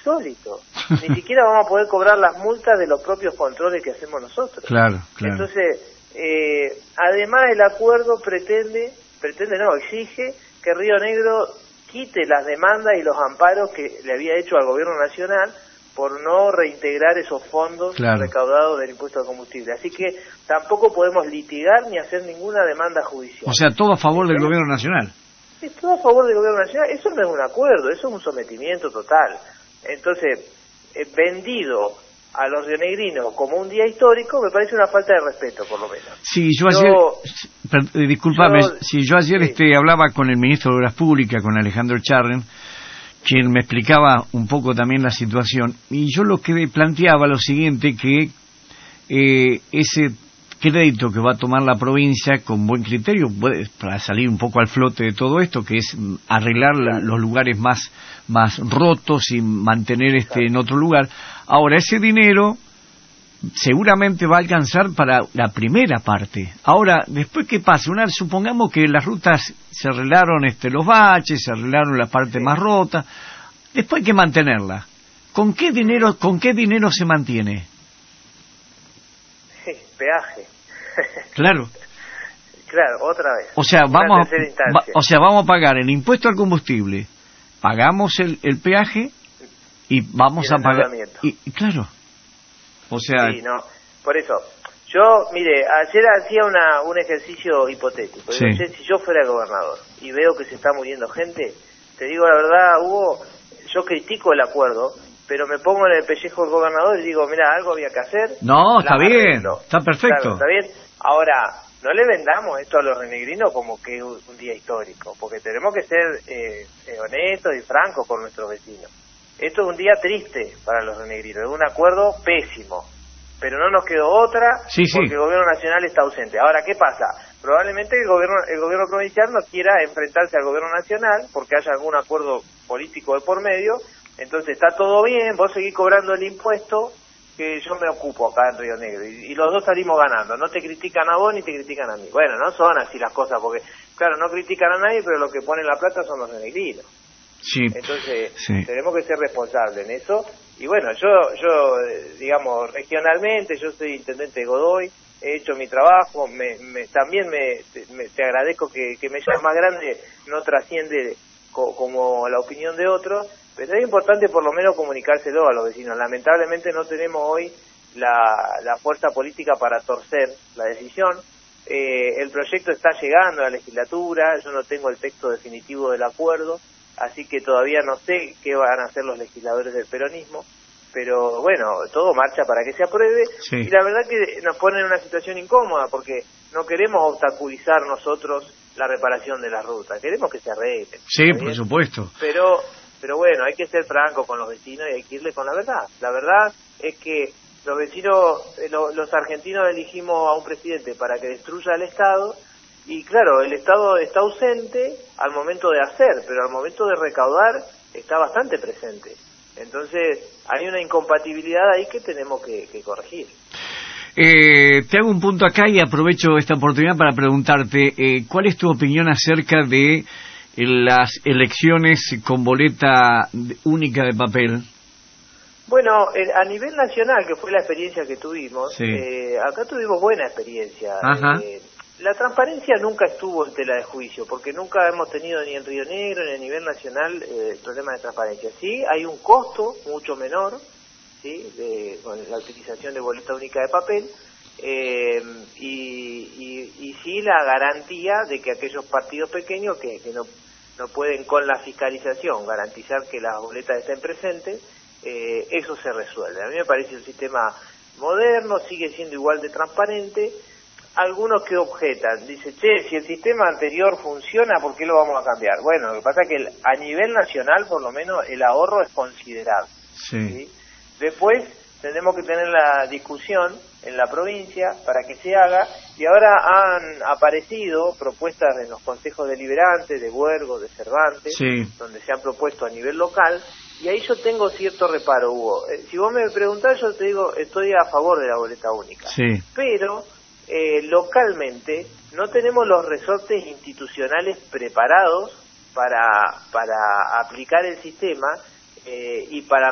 insólito. Ni siquiera vamos a poder cobrar las multas de los propios controles que hacemos nosotros. Claro. Entonces, además el acuerdo exige que Río Negro quite las demandas y los amparos que le había hecho al gobierno nacional por no reintegrar esos fondos recaudados del impuesto al combustible. Así que tampoco podemos litigar ni hacer ninguna demanda judicial. O sea, todo a favor del gobierno nacional. Es todo a favor del gobierno nacional. Eso no es un acuerdo, eso es un sometimiento total. Entonces, vendido a los rionegrinos como un día histórico me parece una falta de respeto, por lo menos. Sí, yo ayer hablaba con el ministro de Obras Públicas, con Alejandro Charren, quien me explicaba un poco también la situación, y yo lo que planteaba lo siguiente, que ese crédito que va a tomar la provincia con buen criterio, para salir un poco al flote de todo esto, que es arreglar los lugares más rotos y mantener en otro lugar. Ahora, ese dinero seguramente va a alcanzar para la primera parte. Ahora, después, ¿qué pasa? Supongamos que las rutas se arreglaron los baches, se arreglaron la parte más rota, después hay que mantenerla. ¿Con qué dinero se mantiene? Peaje. Claro, otra vez. O sea, vamos a pagar el impuesto al combustible, pagamos el peaje y vamos a pagar. Claro. O sea. Sí, no. Por eso, mire, ayer hacía un ejercicio hipotético. Sí. Digo, si yo fuera gobernador y veo que se está muriendo gente, te digo la verdad, Hugo, yo critico el acuerdo, pero me pongo en el pellejo del gobernador y digo, mira, algo había que hacer. No, está bien, está perfecto. Claro, está bien. Ahora, no le vendamos esto a los renegrinos como que es un día histórico, porque tenemos que ser honestos y francos con nuestros vecinos. Esto es un día triste para los renegrinos, es un acuerdo pésimo, pero no nos quedó otra porque el gobierno nacional está ausente. Ahora, ¿qué pasa? Probablemente el gobierno provincial no quiera enfrentarse al gobierno nacional porque haya algún acuerdo político de por medio. Entonces está todo bien, vos seguís cobrando el impuesto que yo me ocupo acá en Río Negro y los dos salimos ganando, no te critican a vos ni te critican a mí. Bueno, no son así las cosas porque, claro, no critican a nadie, pero los que ponen la plata son los renegrinos. Sí. Entonces tenemos que ser responsables en eso. Y bueno, yo digamos, regionalmente, yo soy intendente de Godoy, he hecho mi trabajo, también te agradezco que me llames más grande, no trasciende como la opinión de otros, pero es importante por lo menos comunicárselo a los vecinos. Lamentablemente no tenemos hoy la fuerza política para torcer la decisión. El proyecto está llegando a la legislatura, yo no tengo el texto definitivo del acuerdo, así que todavía no sé qué van a hacer los legisladores del peronismo, pero bueno, todo marcha para que se apruebe. Y la verdad que nos pone en una situación incómoda porque no queremos obstaculizar nosotros la reparación de la ruta, queremos que se arregle. Sí, por supuesto. Pero bueno, hay que ser franco con los vecinos y hay que irle con la verdad. La verdad es que los vecinos, los argentinos elegimos a un presidente para que destruya el Estado y claro, el Estado está ausente al momento de hacer, pero al momento de recaudar está bastante presente. Entonces hay una incompatibilidad ahí que tenemos que corregir. Te hago un punto acá y aprovecho esta oportunidad para preguntarte, ¿cuál es tu opinión acerca de las elecciones con boleta única de papel? Bueno, a nivel nacional, que fue la experiencia que tuvimos, acá tuvimos buena experiencia. La transparencia nunca estuvo en tela de juicio, porque nunca hemos tenido ni en Río Negro ni a nivel nacional problemas de transparencia. Sí, hay un costo mucho menor, con la utilización de boleta única de papel, y sí la garantía de que aquellos partidos pequeños que no pueden con la fiscalización garantizar que las boletas estén presentes, eso se resuelve. A mí me parece un sistema moderno, sigue siendo igual de transparente. Algunos que objetan, dice, si el sistema anterior funciona, ¿por qué lo vamos a cambiar? Bueno, lo que pasa es que a nivel nacional, por lo menos, el ahorro es considerable. ¿Sí? Después tendremos que tener la discusión en la provincia para que se haga, y ahora han aparecido propuestas en los consejos deliberantes de Huergo, de Cervantes, donde se han propuesto a nivel local, y ahí yo tengo cierto reparo, Hugo. Si vos me preguntás, yo te digo, estoy a favor de la boleta única, pero localmente no tenemos los resortes institucionales preparados para aplicar el sistema y para